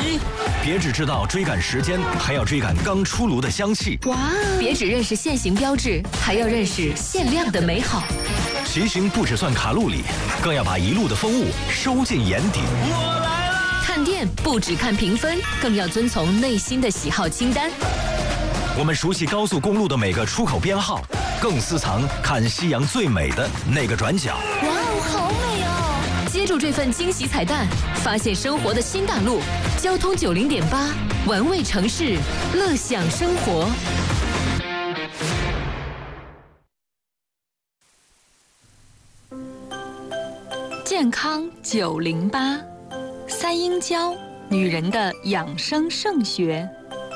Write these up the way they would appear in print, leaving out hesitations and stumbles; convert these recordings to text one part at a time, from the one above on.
1，别只知道追赶时间，还要追赶刚出炉的香气。 哇！别只认识限行标志，还要认识限量的美好。 骑行不只算卡路里，更要把一路的风物收进眼底。 我来了！ 看店不只看评分，更要遵从内心的喜好清单。 我们熟悉高速公路的每个出口编号，更私藏看夕阳最美的那个转角。 哇哦，好美哦！接住这份惊喜彩蛋，发现生活的新大陆。交通90.8，玩味城市，乐享生活。健康908，三阴交，女人的养生圣学。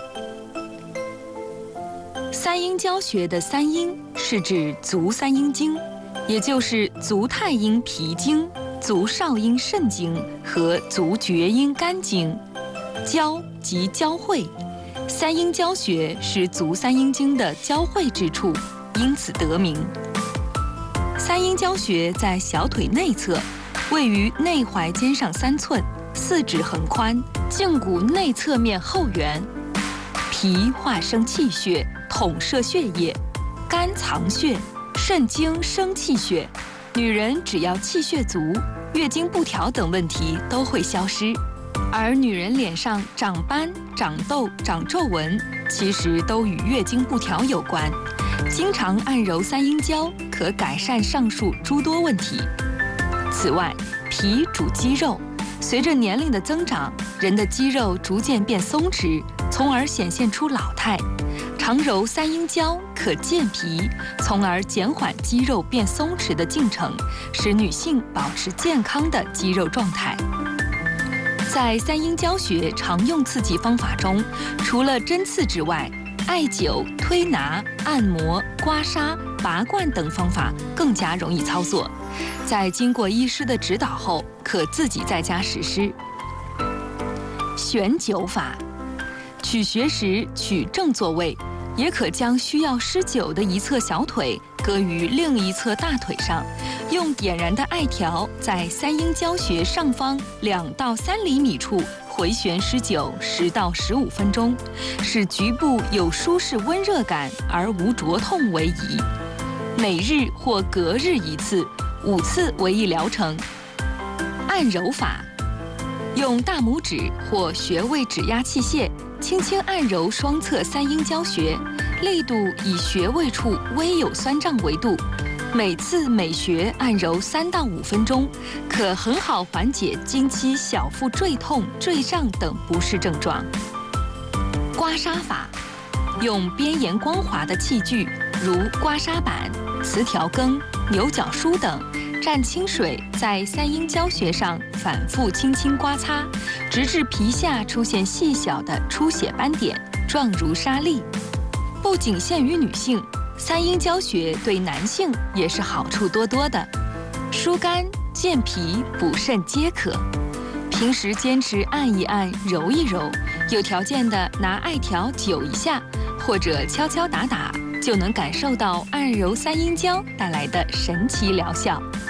三阴交穴的三阴是指足三阴经，也就是足太阴脾经、足少阴肾经和足厥阴肝经。交即交汇，三阴交穴是足三阴经的交汇之处，因此得名。三阴交穴在小腿内侧，位于内踝尖上3寸，四指横宽，胫骨内侧面后缘。脾化生气血，统摄血液；肝藏血，肾经生气血。女人只要气血足，月经不调等问题都会消失。而女人脸上长斑、长痘、长皱纹，其实都与月经不调有关。经常按揉三阴交，可改善上述诸多问题。此外，脾主肌肉，随着年龄的增长，人的肌肉逐渐变松弛，从而显现出老态。常揉三阴交可健脾，从而减缓肌肉变松弛的进程，使女性保持健康的肌肉状态。在三阴交穴常用刺激方法中，除了针刺之外，艾灸、推拿、按摩、刮痧、拔罐等方法更加容易操作。在经过医师的指导后，可自己在家实施。悬灸法，取穴时取正坐位，也可将需要施灸的一侧小腿搁于另一侧大腿上，用点燃的艾条在三阴交穴上方2到3厘米处回旋施灸10到15分钟，使局部有舒适温热感而无灼痛为宜。每日或隔日1次，5次为一疗程。按揉法，用大拇指或穴位指压器械轻轻按揉双侧三阴交穴，力度以穴位处微有酸胀为度。每次每穴按揉3到5分钟，可很好缓解经期小腹坠痛、坠胀等不适症状。刮痧法，用边沿光滑的器具，如刮痧板、磁条羹、牛角梳等，蘸清水在三阴交穴上反复轻轻刮擦，直至皮下出现细小的出血斑点，状如沙粒。不仅限于女性，三阴交穴对男性也是好处多多的，疏肝、健脾、补肾皆可。平时坚持按一按、揉一揉，有条件的拿艾条灸一下，或者敲敲打打，就能感受到按揉三阴交带来的神奇疗效。